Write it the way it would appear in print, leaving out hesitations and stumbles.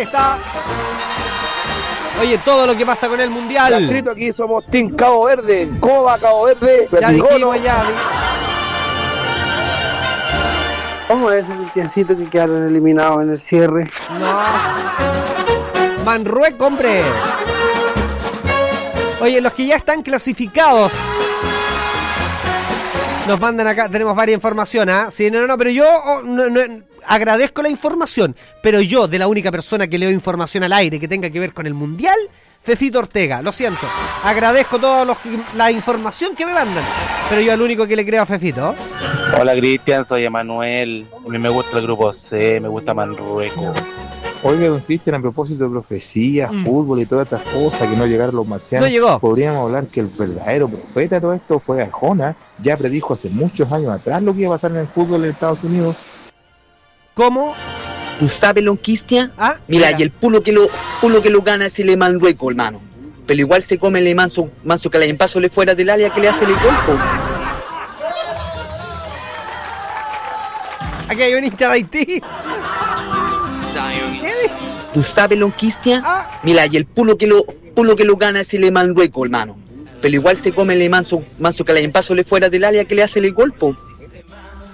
está. Oye, todo lo que pasa con el Mundial. Escrito aquí somos Team Cabo Verde. ¿Cómo va Cabo Verde? Ya dijimos ya. ¿Cómo es el tiancito que quedaron eliminados en el cierre? No. Marruecos, hombre. Oye, los que ya están clasificados. Nos mandan acá, tenemos varias informaciones, ¿ah? Sí, no, pero yo agradezco la información, pero yo, de la única persona que leo información al aire que tenga que ver con el Mundial, Fefito Ortega, lo siento. Agradezco toda la información que me mandan, pero yo al único que le creo a Fefito. Hola Cristian, soy Emanuel. A mí me gusta el grupo C, me gusta Marruecos. Oiga, don Cristian, a propósito de profecía, fútbol y todas estas cosas, que no llegaron los marcianos, no llegó. Podríamos hablar que el verdadero profeta de todo esto fue Arjona. Ya predijo hace muchos años atrás lo que iba a pasar en el fútbol en Estados Unidos. ¿Cómo? ¿Tú sabes lo Cristian? ¿Ah? Mira, y el pulo que lo gana es el Marruecos, hermano. Pero igual se come el manso que la paso le fuera del área que le hace el golpe. Aquí hay un hincha de Haití. ¿Tú sabes lo Cristian? Mira, y el pulo que lo gana es el Marruecos, hermano. Pero igual se come el manso que la paso le fuera del área que le hace el golpe.